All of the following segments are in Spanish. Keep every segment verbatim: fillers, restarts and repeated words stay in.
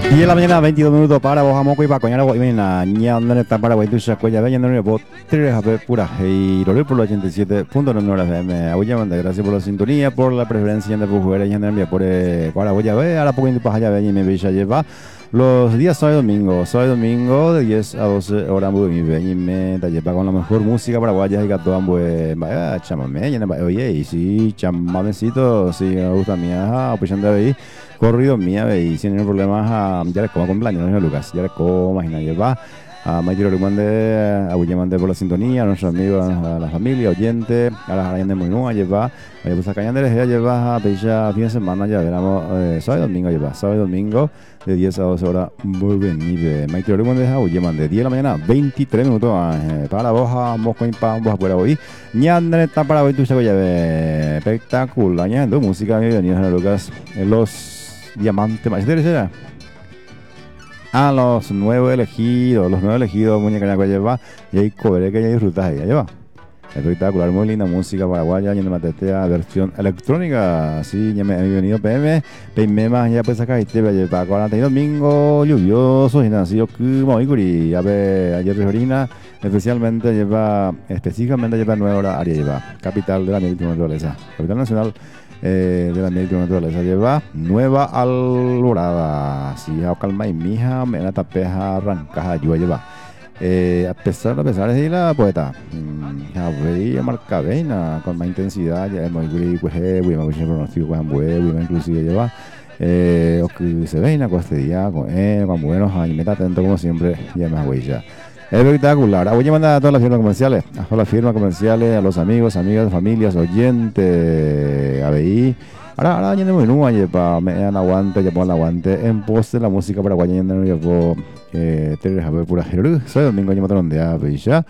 diez de la mañana, veintidós minutos para vos, amo, y para coñar, y ven a ñandar esta para tu chacuella, ven a no por tres a ver pura, y lo por la ochenta y siete punto nueve F M. Voy a mandar gracias por la sintonía, por la preferencia de Pujuera y en por para voy a ver, a la poco de paja ya ven y me veis a llevar. Los días sábado y domingo, sábado y domingo de diez a doce horas muy bien y me da lleva con la mejor música paraguaya y gato pues vaya chamame, oye, y sí, chamamecito, sí, me gusta mía, opción de ahí, corrido mía, y sin ningún problema, ya le como cumpleaños, no Lucas, ya le como, imagina, lleva. A Maite lo mande, a William mande por la sintonía, a nuestros amigos, a la familia, oyente, a las arañas de Moinúa, lleva, oye, pues a Cañanderes, ya lleva a Pecha fin de semana, ya veremos, eh, sábado y domingo, lleva, sábado y domingo, de diez a doce horas, muy bien, y de Maite lo mande, a William de diez de la mañana, veintitrés minutos, eh, para la boja, mosco y pan, boja fuera hoy, ñandre está para hoy, tu chaco ya ve, espectacular, añadiendo música, bienvenidos a Lucas, los diamantes, ¿más será? A los nuevos elegidos, los nuevos elegidos, muñeca que lleva, y ahí cobré que ya disfrutas ella lleva. Espectacular, muy linda música paraguaya, y me tetea versión electrónica, así, ya me he venido P M, P M más, ya pues acá, y te voy a llevar cuarenta y domingo, lluvioso, y nació como Iguri, a ver, ayer Regina, especialmente lleva, específicamente lleva nueva hora, área lleva, capital de la naturaleza, capital nacional. Eh, de la naturaleza lleva nueva alborada, si a calma y mija me la tapeja arrancaja yo lleva eh, a pesar a pesar de la poeta ya veía marca vena con más intensidad ya es muy gris pues eh voy a me pronóstico con huevo y inclusive lleva eh o que se ve en este día con eh con buenos y meta atento como siempre ya más huella. Espectacular. Voy a mandar a todas las firmas comerciales, a todas las firmas comerciales, a los amigos, amigas, familias, oyentes, A B I. Ahora, ahora ya no me nueva, ya para me dan aguante, ya pongo aguante en pos de la música paraguaya, ya no llevo eh, tres a ver pura jerú. Soy domingo, ya mataron de A B I ya.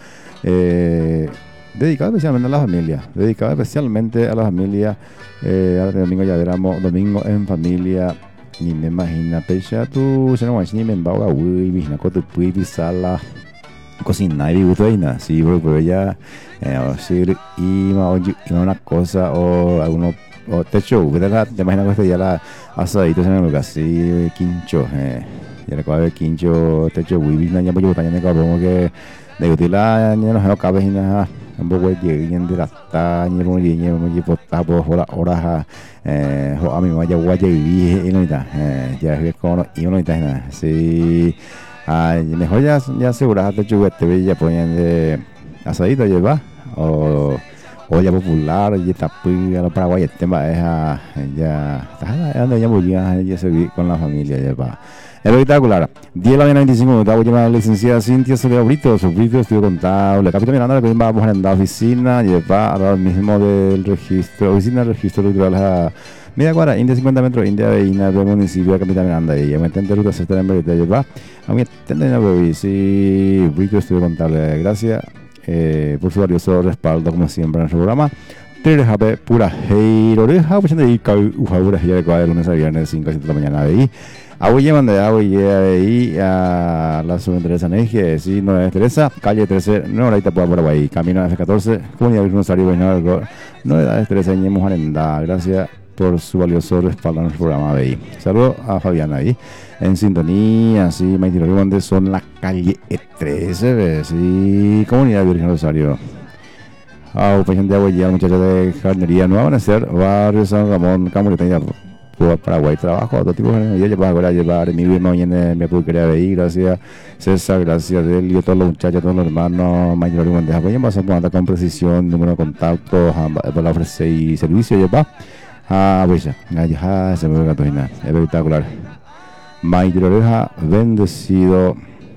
Eh, dedicado especialmente a la familia, dedicado especialmente a la familia. Eh, ahora domingo ya veremos, domingo en familia. Ni me imagina, pecha tú, se no me imagina, me embauga, uy, vina, coto, pui, pisala. Cocinar y gusto nada, sí, pero ella eh, o decir y una cosa o alguno o techo, ¿verdad? Te imaginas que este ya la asadito en el lugar así, quincho, eh, ya le acabo de quincho, techo, wibi, ya pues yo también me acabo que de que la ya no se lo cabe ni nada, un poco de llegué de la taña, muy bien, muy bien, por tapo, horas, horas, eh, a mi mamá ya voy a llegar y no está, eh, ya es como y no está nada, sí. Ay, mejor ya, ya aseguraste juguete, ya ponen de asadito lleva o olla popular, ya tapu a los paraguayos, el tema es a, ya, ya muy bien, ya se con la familia lleva. Espectacular. diez de la mañana veinticinco minutos, voy a llamar a la licenciada Cintia Soledad Brito, su Brito, estudio contable. Capitán Miranda, que vamos a la oficina, lleva ahora mismo del registro, oficina del registro electoral a media cuadra, India cincuenta metros, India Veína, del municipio de Capitán Miranda, y me intento ruta sexta en Berita, lleva a mi tenda en la bebé, sí, Brito, estudio contable. Gracias eh, por su valioso respaldo, como siempre, en nuestro programa. Tres J P pura heiro, oreja, pues de ir a Ujaura, ya de cuadra, lunes a viernes, cinco a siete de la mañana, ahí. Ahoy mande ahoy ahí a la zona Teresa Neige, sí, no es Teresa, calle trece, no ahorita por Paraguay, camino F catorce, comunidad de Rosario, Benado, no edades Teresa y Mujer Arenda. Gracias por su valioso respaldo en el programa ahí. Saludos a Fabiana ahí, en sintonía, sí, Maite donde son la calle trece, sí, comunidad de Virgen Rosario. Ah, uh, de agua ya, muchachos de jardinería nueva, van a ser barrio San Ramón, Camurita, Paraguay, trabajo, otro tipo de yo llevo ahora a llevar mi vida mañana me pude querer ver, gracias César, gracias a él y a todos los muchachos, todos los hermanos, mayor y bandeja, pues ya vas a poner con precisión, número de contacto, para ofrecer servicio, lleva, ah, pues ya, ya se me ve la página, espectacular, mayor oreja, bendecido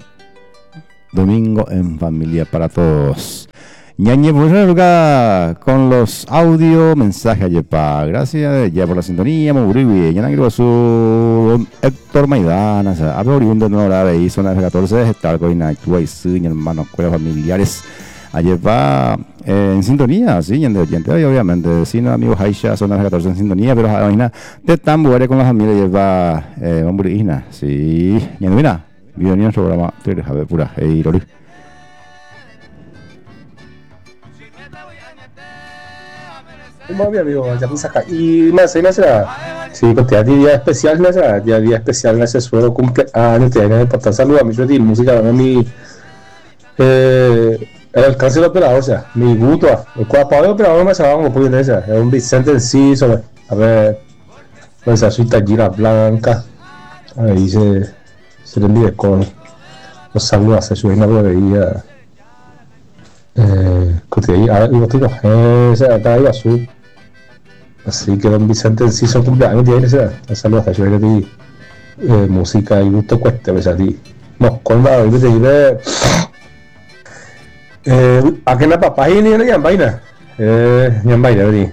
domingo en familia para todos. Ñañe, por lugar con los audio mensajes yepa. Gracias ya por la sintonía, Mauricio. Ya no su Héctor Maidana, a ver, un de nueva de zona F catorce, estar con Inactua y hermano, escuelas familiares. Ayer va eh, en sintonía, sí, en de oyente, obviamente, sí, no, amigos Aisha, zona F catorce en sintonía, pero imagina, de tan buena con la familia lleva, eh, Mauricio, sí, y mira, bienvenido a nuestro programa, a ver, pura, hey, Lori. Un mi amigo, ya me saca. Y más, y más será. Sí, porque hay día especial, ¿no? Día día especial, ese suelo cumpleaños, tiene que portar salud a mi suerte y música, a mi eh, el alcance del operador, o sea, mi gusto, el cuadro del operador me salva como puede esa, es un Vicente en sí, sobre, a ver, pues esa suita gira blanca, ahí se, se le envíe con los saludos, se sube una bobería, eh, que ahí, a ver, digo, tío, esa, acá iba azul. Así que don Vicente en sí son cumpleaños tiene esa, esa lo hace yo de eh, música y gusto cueste pues a ti. No, con la vida de eh a que la papá y ni la vaina. Eh, ni vaina ni.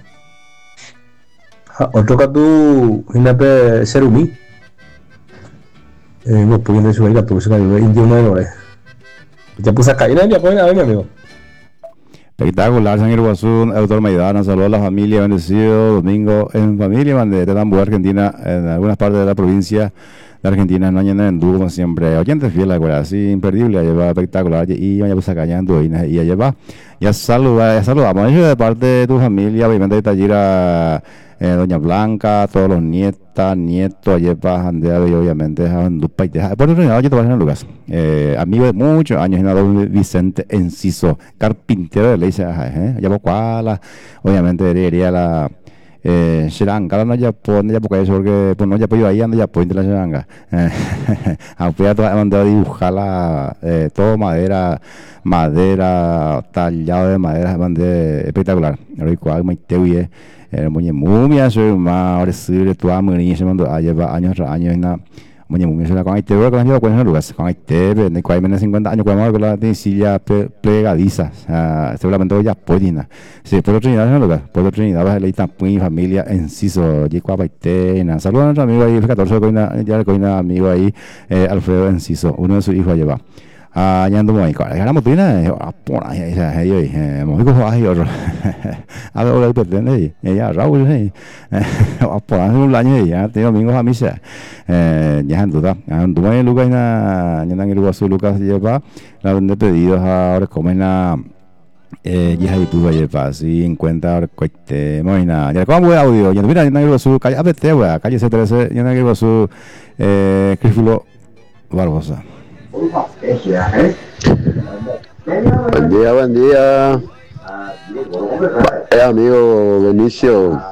Otro que tú una pe serumi. Eh, no puedo decir que tú se cayó indio no es. Te puse a caer en ya pues a ver amigo. Espectacular, San Iguazú, autor Maidana, saludos a la familia, bendecido, domingo en familia, de Tetambu, Argentina, en algunas partes de la provincia de Argentina, no hay en Endú, como siempre, oyentes fieles, así, imperdible, lleva espectacular, y ya pues acá, ya y ya lleva, ya saluda, ya saludamos, de parte de tu familia, obviamente de Tallira, eh, Doña Blanca, todos los nietas, nietos, Ayepa, Andea, y obviamente Jandupa y Teja. Por otro lado, yo te voy a Lucas, eh, amigo de muchos años, don Vicente Enciso, carpintero de ley, eh, Ayepa Cuala, obviamente debería la eh, Xeranga, no ya pone ya porque eso porque pues no ya pues ahí anda ya pues la Xeranga, aunque ya mandado a dibujar la eh, todo madera, madera tallado de madera, bande espectacular, ahora igual me teoría era muy mumia soy más ahora sí de tu amo y se mandó a llevar años años en la muy mumia se la con este con yo con lugares con este de cuál menos cincuenta años cuando la silla plegadiza seguramente ya podina sí por otro lado lugar por otro lado vas a leer muy familia en Ciso y cuál baite en saludos a nuestro amigo ahí el catorce con ya con un amigo ahí Alfredo Enciso uno de sus hijos lleva à nhân tôi mày gọi là một tí này à bỏ lại hay hay gì một cái câu hỏi rồi à đâu đâu được đến đây ya rau đấy à bỏ lại luôn lại như vậy thì mình có ham misa ya han duda han duda en lugar na nhân đang lugar su lugar lleva la donde pedido ahora comen na eh ya hay tu vaya paz y en cuenta ahora coite moina ya como audio ya mira en lugar su calle abete calle C trece ya en lugar su eh Crífulo Barbosa. Buen día, buen día. Eh, amigo Benicio.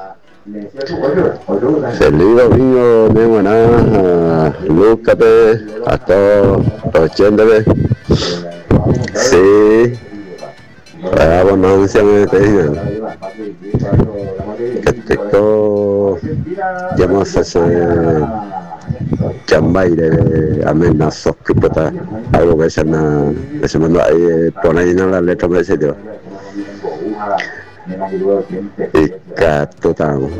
Feliz domingo, de buena. Lúcate, a todos los oyentes. Sí. Para abundancia me dicen. Que tengo. Llamamos a ese. Chambaire amenazos que puta algo que se me se me ahí pone ahí en la letra me dice yo y cato tan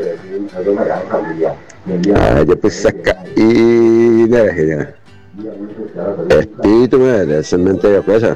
ah yo pues saca y de espíritu me de semente de cosa.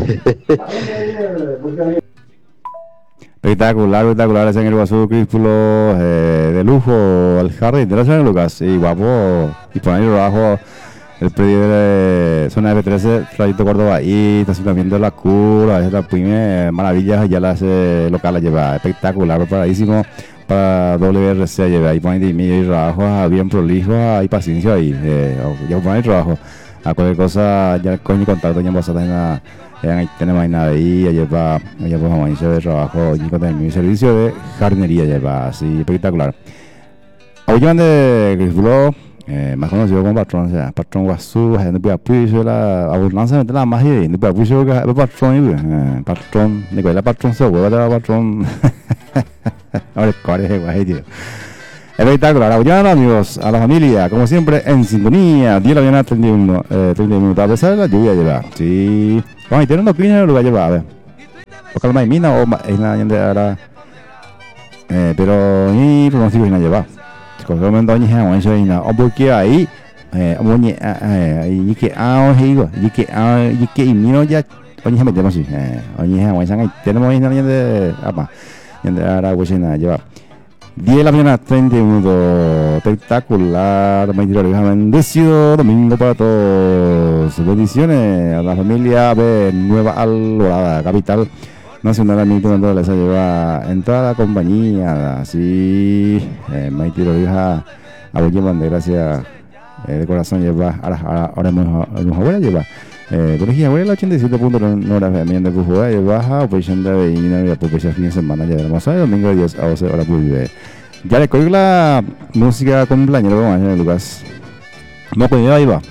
Espectacular, espectacular, ese en el Guazú, Crífulo eh, de lujo, al jardín de la ciudad de Lucas, y guapo, y por ahí abajo el predio de zona F trece, trayecto Córdoba, y estacionamiento de la cura, esta primera maravilla, ya la hace local, la lleva espectacular, preparadísimo para W R C, lleva ahí por ahí y trabajo, bien prolijo, hay paciencia ahí, eh, ya por ahí trabajo, a cualquier cosa, ya con mi contacto, ya vamos a tener ahí tenemos ahí nada ahí, lleva, lleva un inicio de trabajo, y con mi servicio de jardinería lleva, así espectacular. Hoy yo de Crífulo, eh, más conocido como patrón, o sea, patrón Guazú, no puede apoyar la abundancia de la magia, no puede apoyar el patrón, patrón, de cuál es patrón, se vuelve a patrón, ahora cuál es el guay, tío. Espectacular, apoyando amigos, a la familia, como siempre, en sintonía, diez de la mañana, treinta y uno, eh, treinta minutos, a pesar de la lluvia lleva, sí. Bueno, y tiene unos clines en el lugar lleva, a ver. O calma y mina o es nada de ahora. Eh, pero ni pronóstico y nada lleva. Con el momento ni hay eso y nada. O porque ahí, eh, o ni eh, y que ah, higo, y que ah, y que y mío ya, o ni se metemos así. Eh, o ni hay sangue, tenemos ahí nada de, apa, y de ahora pues nada lleva. diez de la mañana, treinta minutos, espectacular, me tiró bendecido domingo para todos, bendiciones a la familia de Nueva Alborada, capital Nacional Amito Naturaleza lleva en toda la compañía, así, eh, Maite Rodríguez, Abuelo Bande, gracias, eh, de corazón lleva, ahora, ahora, ahora nos abuela lleva, eh, por ejemplo, abuela ochenta y siete punto nueve F M de Pujuela lleva, oposición de Vina y apropiación fin de semana, ya veremos, hoy domingo de diez a doce horas por vive. Ya le cojo la música cumpleaños, lo vamos a hacer, Lucas. No, pues ya iba.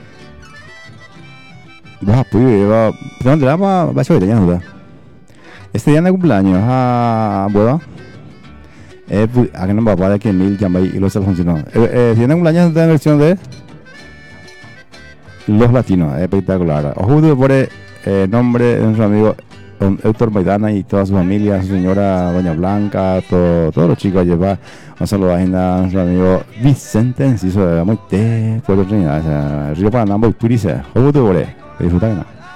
Va, pues iba, ¿dónde la va a ser ya no? Este día de cumpleaños, ah, bueno, eh, pues, aquí no va a parar que mil llama y los alfonsinos. Eh, eh, día de cumpleaños de la versión de Los Latinos, es espectacular. Ojo, por el eh, nombre de nuestro amigo don Héctor Maidana y toda su familia, su señora Doña Blanca, todo, todos los chicos llevar un saludo a nuestro amigo Vicente Enciso de Moite, Puerto Trinidad, Río Paraná, Purice, ojo, por disfrutar.